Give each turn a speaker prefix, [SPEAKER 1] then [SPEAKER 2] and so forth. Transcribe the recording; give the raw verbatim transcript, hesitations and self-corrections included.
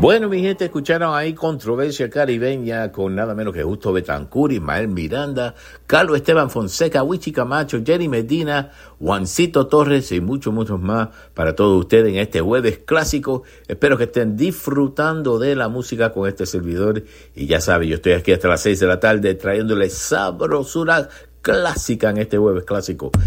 [SPEAKER 1] Bueno, mi gente, escucharon ahí Controversia Caribeña con nada menos que Justo Betancourt, Ismael Miranda, Carlos Esteban Fonseca, Wichi Camacho, Jerry Medina, Juancito Torres y muchos, muchos más para todos ustedes en este jueves clásico. Espero que estén disfrutando de la música con este servidor. Y ya saben, yo estoy aquí hasta las seis de la tarde trayéndoles sabrosura clásica en este jueves clásico.